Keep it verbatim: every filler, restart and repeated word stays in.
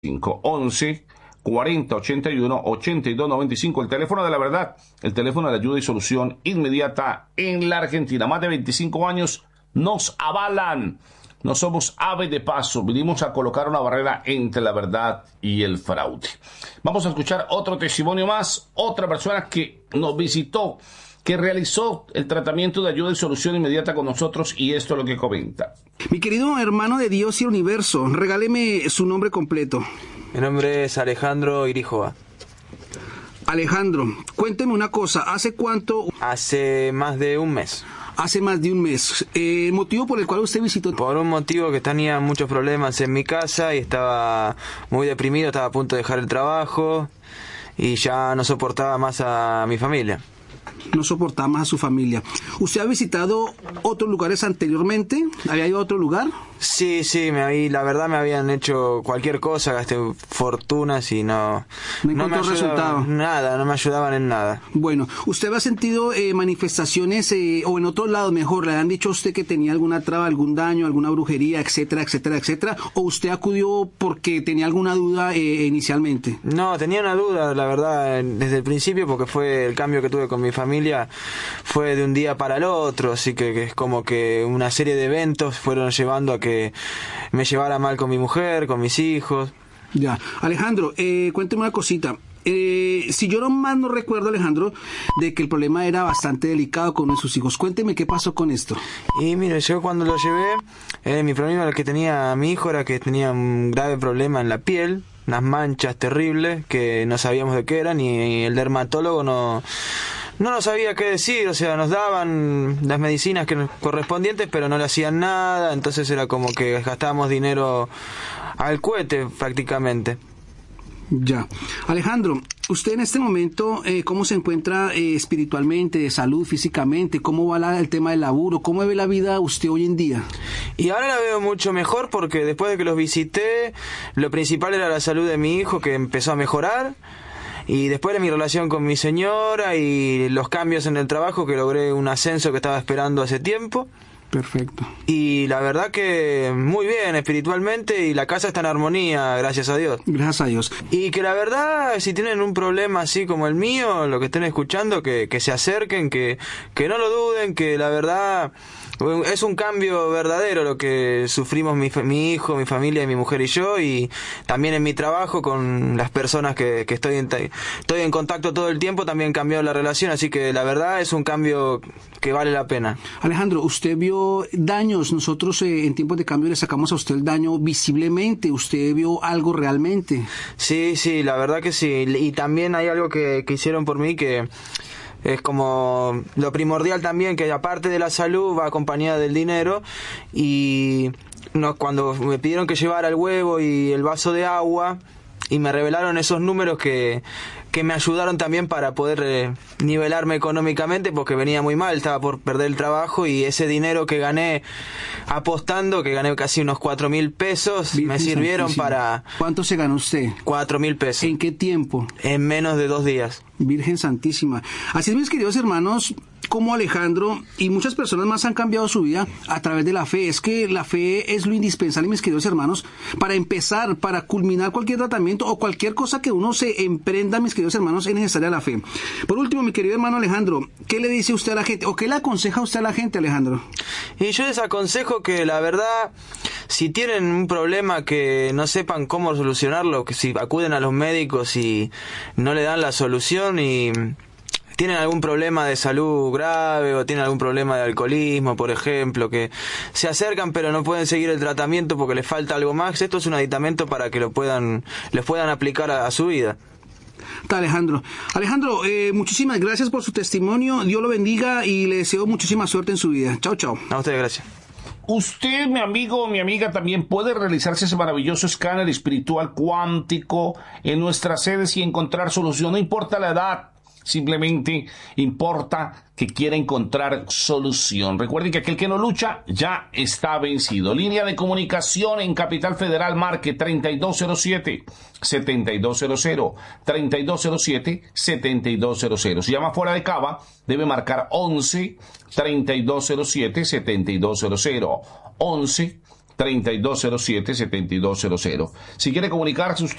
once cuarenta ochenta y uno ochenta y dos noventa y cinco, el teléfono de la verdad, el teléfono de ayuda y solución inmediata en la Argentina. Más de veinticinco años nos avalan. No somos ave de paso, vinimos a colocar una barrera entre la verdad y el fraude. Vamos a escuchar otro testimonio más, otra persona que nos visitó, que realizó el tratamiento de ayuda y solución inmediata con nosotros, y esto es lo que comenta. Mi querido hermano de Dios y universo, regáleme su nombre completo. Mi nombre es Alejandro Irijoa. Alejandro, cuénteme una cosa, ¿hace cuánto? Hace más de un mes. Hace más de un mes. Eh, ¿El motivo por el cual usted visitó? Por un motivo que tenía muchos problemas en mi casa y estaba muy deprimido, estaba a punto de dejar el trabajo y ya no soportaba más a mi familia. No soportaba más a su familia. ¿Usted ha visitado otros lugares anteriormente? ¿Había ido a otro lugar? Sí, sí, me habí, la verdad me habían hecho cualquier cosa, gasté fortunas y no... No no me encontró resultado. Nada, no me ayudaban en nada. Bueno, ¿usted ha sentido eh, manifestaciones, eh, o en otro lado mejor, le han dicho a usted que tenía alguna traba, algún daño, alguna brujería, etcétera, etcétera, etcétera? ¿O usted acudió porque tenía alguna duda eh, inicialmente? No, tenía una duda, la verdad, desde el principio, porque fue el cambio que tuve con mi familia, fue de un día para el otro, así que, que es como que una serie de eventos fueron llevando a que me llevara mal con mi mujer, con mis hijos. Ya, Alejandro, eh, cuénteme una cosita. Eh, si yo no mal no recuerdo, Alejandro, de que el problema era bastante delicado con uno de sus hijos. Cuénteme qué pasó con esto. Y mire, yo cuando lo llevé, eh, mi problema el que tenía mi hijo era que tenía un grave problema en la piel, unas manchas terribles que no sabíamos de qué eran, y el dermatólogo no... No nos sabía qué decir, o sea, nos daban las medicinas que nos correspondientes, pero no le hacían nada, entonces era como que gastábamos dinero al cohete prácticamente. Ya. Alejandro, usted en este momento, eh, ¿cómo se encuentra eh, espiritualmente, de salud, físicamente? ¿Cómo va la, el tema del laburo? ¿Cómo ve la vida usted hoy en día? Y ahora la veo mucho mejor porque después de que los visité, lo principal era la salud de mi hijo, que empezó a mejorar. Y después de mi relación con mi señora y los cambios en el trabajo, que logré un ascenso que estaba esperando hace tiempo. Perfecto. Y la verdad que muy bien espiritualmente, y la casa está en armonía, gracias a Dios. Gracias a Dios. Y que la verdad, si tienen un problema así como el mío, lo que estén escuchando, que, que se acerquen, que, que no lo duden, que la verdad... Es un cambio verdadero lo que sufrimos mi, mi hijo, mi familia, mi mujer y yo, y también en mi trabajo con las personas que, que estoy, en, estoy en contacto todo el tiempo, también cambió la relación, así que la verdad es un cambio que vale la pena. Alejandro, usted vio daños, nosotros eh, en tiempos de cambio le sacamos a usted el daño visiblemente, ¿usted vio algo realmente? Sí, sí, la verdad que sí, y también hay algo que, que hicieron por mí que... Es como lo primordial también, que aparte de la salud va acompañada del dinero, y no, cuando me pidieron que llevara el huevo y el vaso de agua y me revelaron esos números que, que me ayudaron también para poder eh, nivelarme económicamente, porque venía muy mal, estaba por perder el trabajo, y ese dinero que gané apostando, que gané casi unos cuatro mil pesos, Virgen me sirvieron Santísima. Para... ¿Cuánto se ganó usted? Cuatro mil pesos. ¿En qué tiempo? En menos de dos días. Virgen Santísima. Así es, mis queridos hermanos, como Alejandro y muchas personas más han cambiado su vida a través de la fe. Es que la fe es lo indispensable, mis queridos hermanos, para empezar, para culminar cualquier tratamiento o cualquier cosa que uno se emprenda, mis queridos hermanos, es necesaria la fe. Por último, mi querido hermano Alejandro, ¿qué le dice usted a la gente o qué le aconseja usted a la gente, Alejandro? Y yo les aconsejo que la verdad, si tienen un problema que no sepan cómo solucionarlo, que si acuden a los médicos y no le dan la solución, y tienen algún problema de salud grave o tienen algún problema de alcoholismo, por ejemplo, que se acercan pero no pueden seguir el tratamiento porque les falta algo más, esto es un aditamento para que lo puedan, les puedan aplicar a, a su vida. Está Alejandro. Alejandro, eh, muchísimas gracias por su testimonio, Dios lo bendiga y le deseo muchísima suerte en su vida. Chao, chao. A ustedes, gracias. Usted, mi amigo o mi amiga, también puede realizarse ese maravilloso escáner espiritual cuántico en nuestras sedes y encontrar solución. No importa la edad, simplemente importa que quiera encontrar solución. Recuerden que aquel que no lucha ya está vencido. Línea de comunicación en Capital Federal, marque treinta y dos cero siete, setenta y dos cero cero, treinta y dos cero siete, setenta y dos cero cero. Si llama fuera de Cava, debe marcar once, treinta y dos cero siete, setenta y dos cero cero. once, treinta y dos cero siete, setenta y dos cero cero. Si quiere comunicarse usted